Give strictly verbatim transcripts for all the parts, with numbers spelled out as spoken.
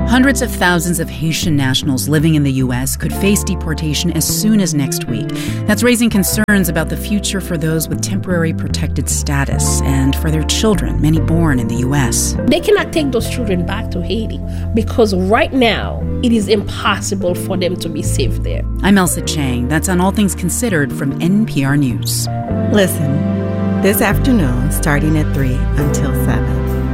Hundreds of thousands of Haitian nationals living in the U S could face deportation as soon as next week. That's raising concerns about the future for those with temporary protected status and for their children, many born in the U S. They cannot take those children back to Haiti because right now it is impossible for them to be safe there. I'm Elsa Chang. That's on All Things Considered from N P R News. Listen, this afternoon, starting at three until seven.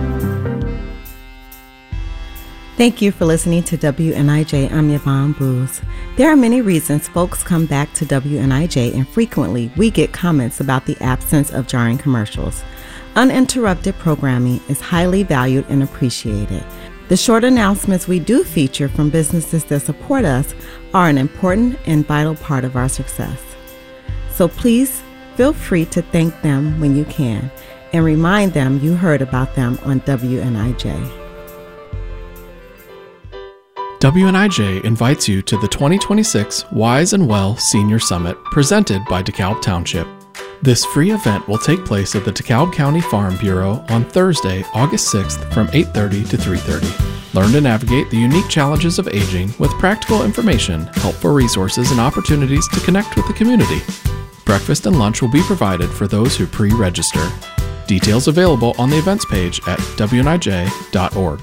Thank you for listening to W N I J. I'm Yvonne Booz. There are many reasons folks come back to W N I J, and frequently we get comments about the absence of jarring commercials. Uninterrupted programming is highly valued and appreciated. The short announcements we do feature from businesses that support us are an important and vital part of our success. So please feel free to thank them when you can and remind them you heard about them on W N I J. W N I J invites you to the twenty twenty-six Wise and Well Senior Summit presented by DeKalb Township. This free event will take place at the DeKalb County Farm Bureau on Thursday, August sixth from eight thirty to three thirty. Learn to navigate the unique challenges of aging with practical information, helpful resources, and opportunities to connect with the community. Breakfast and lunch will be provided for those who pre-register. Details available on the events page at W N I J dot org.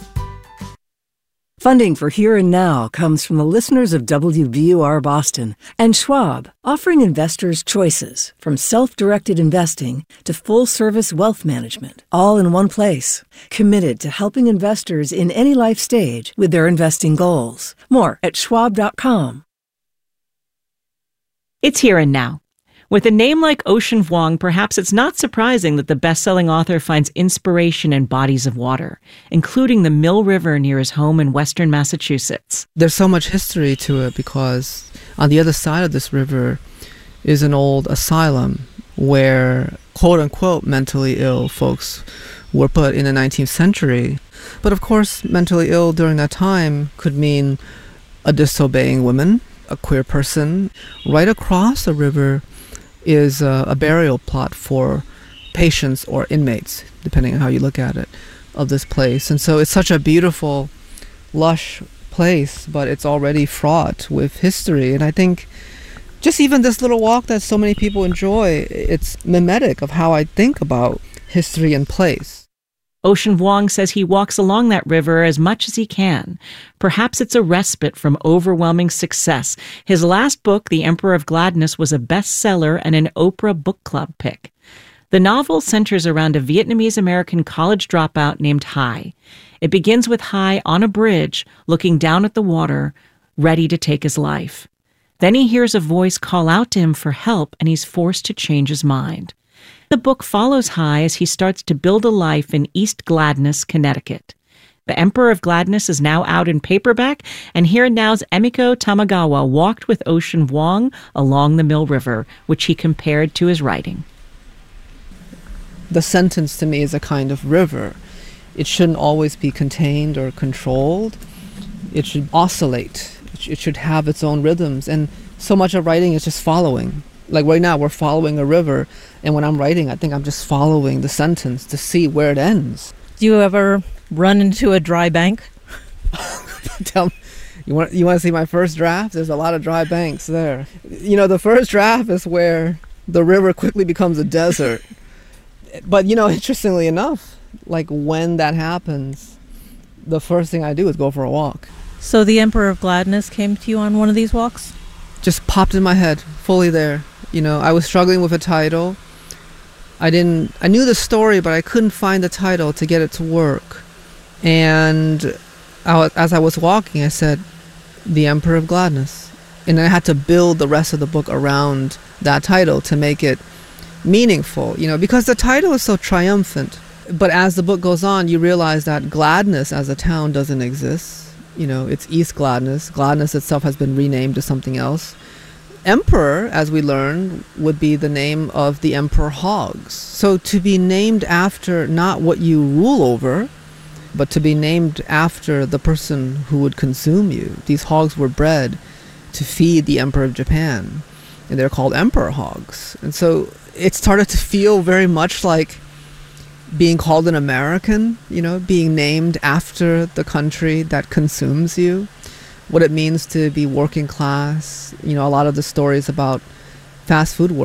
Funding for Here and Now comes from the listeners of W B U R Boston and Schwab, offering investors choices from self-directed investing to full-service wealth management, all in one place. Committed to helping investors in any life stage with their investing goals. More at schwab dot com. It's Here and Now. With a name like Ocean Vuong, perhaps it's not surprising that the best-selling author finds inspiration in bodies of water, including the Mill River near his home in western Massachusetts. There's so much history to it because on the other side of this river is an old asylum where quote-unquote mentally ill folks were put in the nineteenth century. But of course, mentally ill during that time could mean a disobeying woman, a queer person. Right across the river is a, a burial plot for patients or inmates, depending on how you look at it, of this place. And so it's such a beautiful, lush place, but it's already fraught with history. And I think just even this little walk that so many people enjoy, it's mimetic of how I think about history and place. Ocean Vuong says he walks along that river as much as he can. Perhaps it's a respite from overwhelming success. His last book, The Emperor of Gladness, was a bestseller and an Oprah Book Club pick. The novel centers around a Vietnamese-American college dropout named Hai. It begins with Hai on a bridge, looking down at the water, ready to take his life. Then he hears a voice call out to him for help, and he's forced to change his mind. The book follows Hai as he starts to build a life in East Gladness, Connecticut. The Emperor of Gladness is now out in paperback, and Here and Now's Emiko Tamagawa walked with Ocean Vuong along the Mill River, which he compared to his writing. The sentence to me is a kind of river. It shouldn't always be contained or controlled. It should oscillate. It should have its own rhythms, and so much of writing is just following. Like right now, we're following a river, and when I'm writing, I think I'm just following the sentence to see where it ends. Do you ever run into a dry bank? Tell me, you want you want to see my first draft? There's a lot of dry banks there. You know, the first draft is where the river quickly becomes a desert. But, you know, interestingly enough, like when that happens, the first thing I do is go for a walk. So the Emperor of Gladness came to you on one of these walks? Just popped in my head, fully there. You know, I was struggling with a title. I didn't, I knew the story, but I couldn't find the title to get it to work. And I, as I was walking, I said, The Emperor of Gladness. And I had to build the rest of the book around that title to make it meaningful, you know, because the title is so triumphant. But as the book goes on, you realize that Gladness as a town doesn't exist. You know, it's East Gladness. Gladness itself has been renamed to something else. Emperor, as we learn, would be the name of the emperor hogs. So to be named after not what you rule over, but to be named after the person who would consume you. These hogs were bred to feed the Emperor of Japan, and they're called emperor hogs. And so it started to feel very much like being called an American, you know, being named after the country that consumes you, what it means to be working class. You know, a lot of the stories about fast food workers